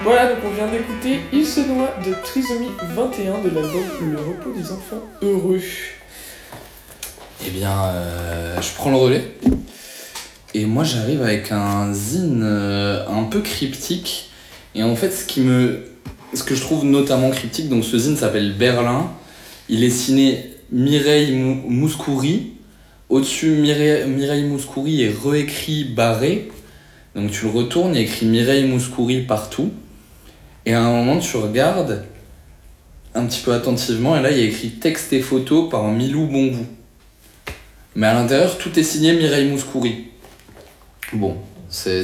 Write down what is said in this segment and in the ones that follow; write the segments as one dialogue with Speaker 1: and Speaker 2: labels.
Speaker 1: Voilà, donc on vient d'écouter Il se noie de Trisomie 21 de l'album Le repos des enfants heureux.
Speaker 2: Eh bien, je prends le relais. Et moi, j'arrive avec un zine un peu cryptique. Et en fait, ce que je trouve notamment cryptique, donc ce zine s'appelle Berlin. Il est signé Mireille Mouskouri. Au-dessus, Mireille Mouskouri est réécrit barré. Donc tu le retournes, il y a écrit Mireille Mouskouri partout. Et à un moment, tu regardes un petit peu attentivement, et là, il y a écrit texte et photo par Milou Bongout. Mais à l'intérieur, tout est signé Mireille Mouskouri. Bon, c'est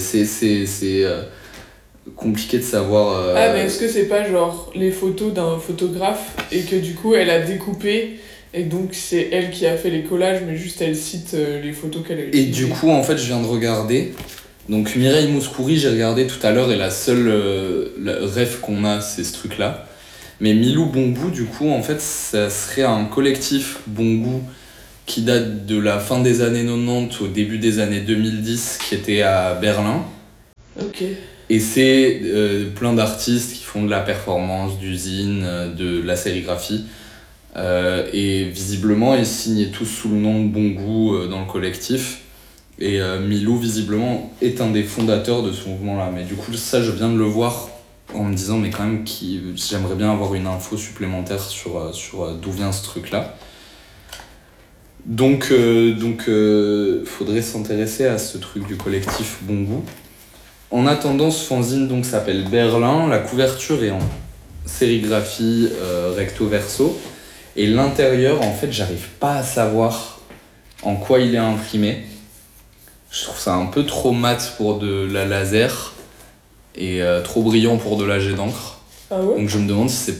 Speaker 2: compliqué de savoir...
Speaker 1: Ah, mais est-ce que c'est pas genre les photos d'un photographe et que du coup, elle a découpé et donc c'est elle qui a fait les collages, mais juste elle cite les photos qu'elle a utilisées.
Speaker 2: Et du coup, en fait, je viens de regarder. Donc Mireille Mouskouri, j'ai regardé tout à l'heure, et la seule ref qu'on a, c'est ce truc-là. Mais Milou Bongout, du coup, en fait, ça serait un collectif Bongout qui date de la fin des années 90 au début des années 2010, qui était à Berlin.
Speaker 1: Ok.
Speaker 2: Et c'est plein d'artistes qui font de la performance, d'usine, de la sérigraphie. Et visiblement, ils signaient tous sous le nom de Bongout dans le collectif. Et Milou, visiblement, est un des fondateurs de ce mouvement-là. Mais du coup, ça, je viens de le voir en me disant, mais quand même, j'aimerais bien avoir une info supplémentaire sur d'où vient ce truc-là. Donc, faudrait s'intéresser à ce truc du collectif Bongout. En attendant, ce fanzine donc, s'appelle Berlin. La couverture est en sérigraphie recto verso. Et l'intérieur, en fait, j'arrive pas à savoir en quoi il est imprimé. Je trouve ça un peu trop mat pour de la laser et trop brillant pour de la jet d'encre.
Speaker 1: Ah ouais?
Speaker 2: Donc je me demande si c'est...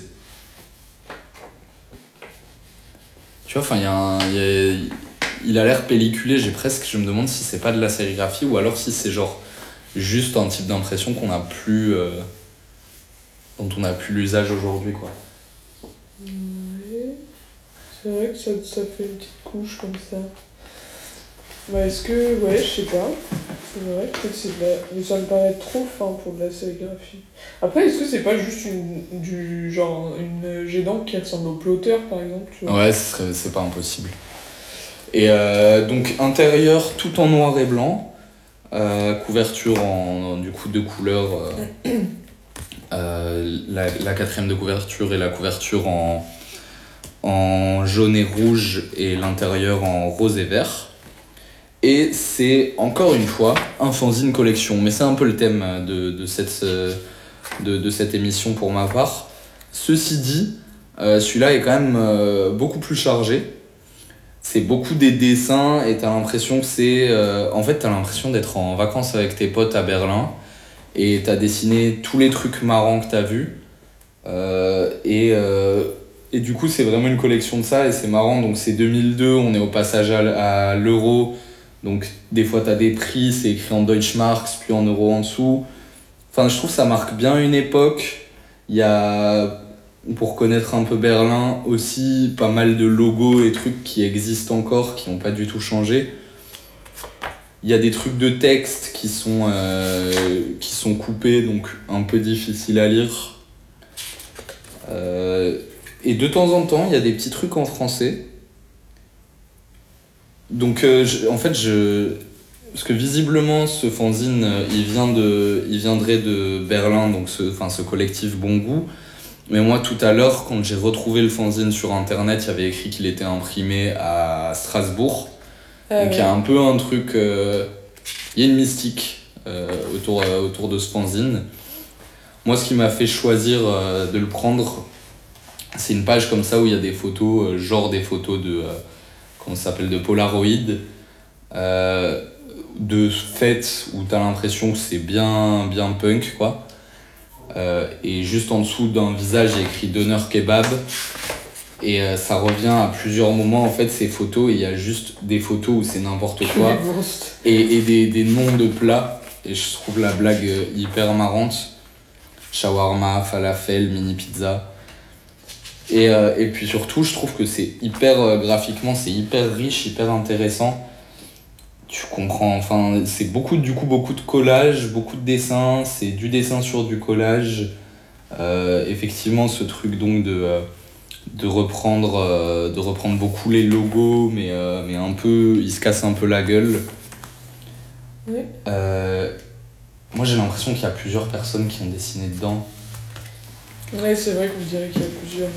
Speaker 2: Tu vois, enfin, il a l'air pelliculé, je me demande si c'est pas de la sérigraphie ou alors si c'est genre juste un type d'impression qu'on a plus... dont on n'a plus l'usage aujourd'hui, quoi.
Speaker 1: Ouais. C'est vrai que ça fait une petite couche comme ça. Bah est-ce que... Ouais, je sais pas. C'est vrai, peut-être c'est de la... Mais ça me paraît trop fin pour de la sérigraphie. Après, est-ce que c'est pas juste une jet d'encre qui ressemble au plotter, par exemple, tu vois?
Speaker 2: Ouais, c'est pas impossible. Et donc intérieur tout en noir et blanc, couverture du coup de couleurs, la quatrième de couverture et la couverture en jaune et rouge et l'intérieur en rose et vert. Et c'est encore une fois un fanzine collection, mais c'est un peu le thème de cette émission pour ma part. Ceci dit, celui-là est quand même beaucoup plus chargé. C'est beaucoup des dessins et t'as l'impression que c'est... en fait, t'as l'impression d'être en vacances avec tes potes à Berlin et t'as dessiné tous les trucs marrants que t'as vus. Et du coup, c'est vraiment une collection de ça et c'est marrant. Donc, c'est 2002, on est au passage à l'euro. Donc, des fois, t'as des prix, c'est écrit en Deutschmarks, puis en euros en dessous. Enfin, je trouve que ça marque bien une époque. Il y a... Pour connaître un peu Berlin, aussi pas mal de logos et trucs qui existent encore, qui n'ont pas du tout changé. Il y a des trucs de texte qui sont coupés, donc un peu difficiles à lire. Et de temps en temps, il y a des petits trucs en français. Donc, parce que visiblement, ce fanzine, il viendrait de Berlin, donc ce collectif Bongout. Mais moi, tout à l'heure, quand j'ai retrouvé le fanzine sur internet, il y avait écrit qu'il était imprimé à Strasbourg. Donc il y a un peu un truc... il y a une mystique autour de ce fanzine. Moi, ce qui m'a fait choisir de le prendre, c'est une page comme ça où il y a des photos, genre des photos de... comment ça s'appelle, de Polaroid. De fêtes où t'as l'impression que c'est bien punk, quoi. Et juste en dessous d'un visage, il y a écrit donneur kebab. Et ça revient à plusieurs moments, en fait, ces photos. Et il y a juste des photos où c'est n'importe quoi. Et des noms de plats. Et je trouve la blague hyper marrante. Shawarma, falafel, mini pizza. Et puis surtout, je trouve que c'est hyper graphiquement, c'est hyper riche, hyper intéressant. tu comprends, enfin, c'est beaucoup de collages, beaucoup de dessins, c'est du dessin sur du collage. Effectivement, ce truc donc de reprendre beaucoup les logos, mais un peu, il se casse un peu la gueule.
Speaker 1: Ouais.
Speaker 2: Moi, j'ai l'impression qu'il y a plusieurs personnes qui ont dessiné dedans.
Speaker 1: Ouais, c'est vrai qu'on dirait qu'il y a plusieurs.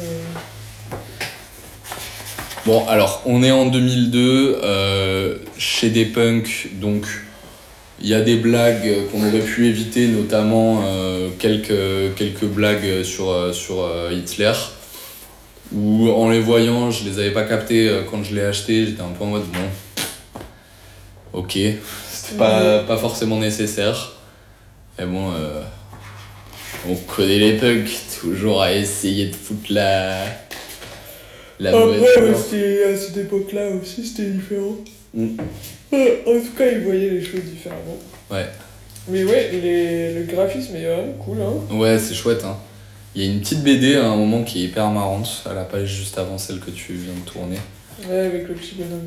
Speaker 2: Bon, alors, on est en 2002, chez des punks, donc il y a des blagues qu'on aurait pu éviter, notamment quelques blagues sur Hitler, où en les voyant, je les avais pas captées quand je l'ai acheté, j'étais un peu en mode bon, ok, c'était pas forcément nécessaire, mais bon, on connaît les punks, toujours à essayer de foutre la mauvaise
Speaker 1: Après,
Speaker 2: chose.
Speaker 1: à cette époque-là aussi, c'était différent. En tout cas, ils voyaient les choses différemment.
Speaker 2: Ouais.
Speaker 1: Mais ouais, le graphisme est vraiment cool, hein.
Speaker 2: Ouais, c'est chouette, hein. Il y a une petite BD à un moment qui est hyper marrante, à la page juste avant celle que tu viens de tourner.
Speaker 1: Ouais, avec le petit bonhomme.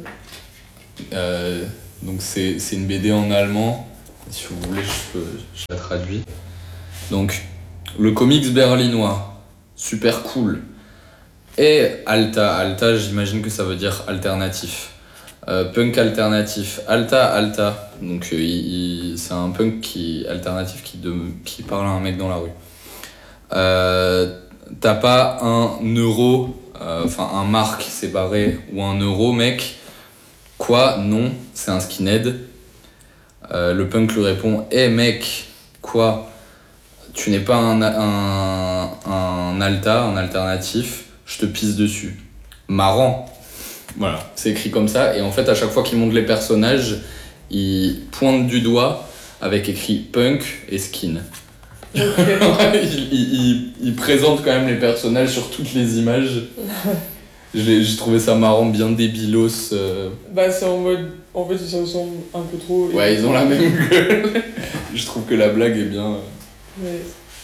Speaker 2: Donc c'est une BD en allemand. Si vous voulez, je la traduis. Donc, le comics berlinois, super cool. Et Alta, j'imagine que ça veut dire alternatif. Punk alternatif, Alta. Donc c'est un punk alternatif qui parle à un mec dans la rue. T'as pas un euro, un mark séparé ou un euro, mec. Quoi? Non, c'est un skinhead. Le punk lui répond: Eh mec, quoi? Tu n'es pas un alta, un alternatif, je te pisse dessus. Marrant. Voilà, c'est écrit comme ça. Et en fait, à chaque fois qu'il montre les personnages, il pointe du doigt avec écrit punk et skin.
Speaker 1: Okay.
Speaker 2: il présente quand même les personnages sur toutes les images. J'ai trouvé ça marrant, bien débilos.
Speaker 1: Bah, c'est en mode. En fait, ils se ressemblent un peu trop.
Speaker 2: Ouais, ils ont la même gueule. Je trouve que la blague est bien.
Speaker 1: Ouais.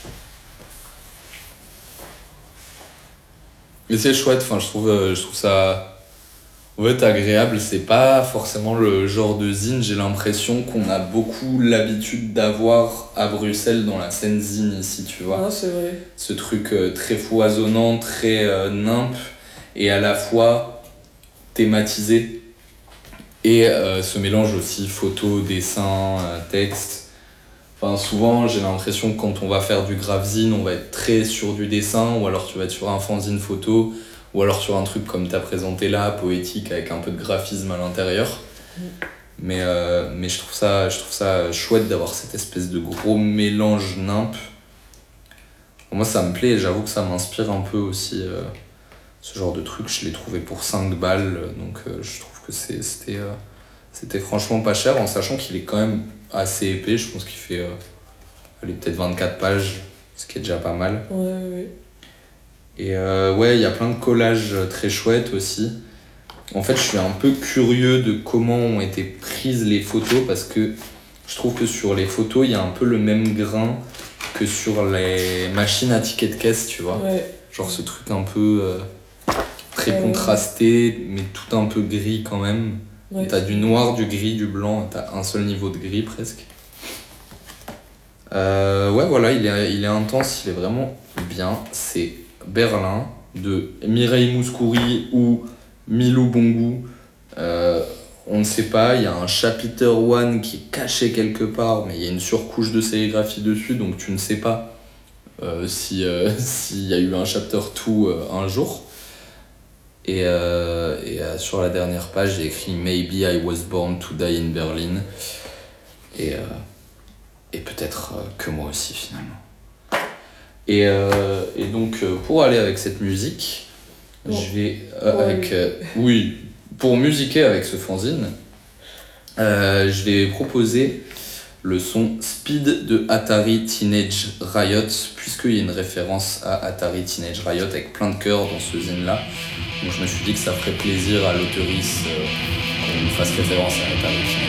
Speaker 2: Mais c'est chouette, enfin, je trouve ça en fait agréable. C'est pas forcément le genre de zine, j'ai l'impression qu'on a beaucoup l'habitude d'avoir à Bruxelles dans la scène zine ici, tu vois.
Speaker 1: Ah, c'est vrai.
Speaker 2: Ce truc très foisonnant, très nimp, et à la fois thématisé. Et ce mélange aussi photo, dessin, texte. Enfin, souvent, j'ai l'impression que quand on va faire du graph-zine, on va être très sur du dessin, ou alors tu vas être sur un fanzine photo, ou alors sur un truc comme tu as présenté là, poétique, avec un peu de graphisme à l'intérieur. Mais je trouve ça chouette d'avoir cette espèce de gros mélange nimp. Moi, ça me plaît, et j'avoue que ça m'inspire un peu aussi. Ce genre de truc, je l'ai trouvé pour 5 balles, donc je trouve que c'était franchement pas cher, en sachant qu'il est quand même assez épais. Je pense qu'il fait peut-être 24 pages, ce qui est déjà pas mal.
Speaker 1: Ouais.
Speaker 2: Et ouais, il y a plein de collages très chouettes aussi. En fait, je suis un peu curieux de comment ont été prises les photos, parce que je trouve que sur les photos, il y a un peu le même grain que sur les machines à tickets de caisse, tu vois.
Speaker 1: Ouais.
Speaker 2: Genre ce truc un peu très contrasté, mais tout un peu gris quand même.
Speaker 1: Ouais.
Speaker 2: T'as du noir, du gris, du blanc, t'as un seul niveau de gris presque. Ouais, voilà, il est intense, il est vraiment bien. C'est Berlin de Mireille Mouskouri ou Milou Bongou. On ne sait pas, il y a un chapter 1 qui est caché quelque part, mais il y a une surcouche de sérigraphie dessus, donc tu ne sais pas s'il y a eu un chapter 2 un jour. Et sur la dernière page, j'ai écrit Maybe I was born to die in Berlin. Et peut-être que moi aussi, finalement. Et donc, pour aller avec cette musique,
Speaker 1: bon.
Speaker 2: Je vais. Oui, pour musiquer avec ce fanzine, je vais proposer le son Speed de Atari Teenage Riot, puisqu'il y a une référence à Atari Teenage Riot avec plein de cœurs dans ce zine-là. Donc je me suis dit que ça ferait plaisir à l'auteurice qu'on fasse référence à Atari Teenage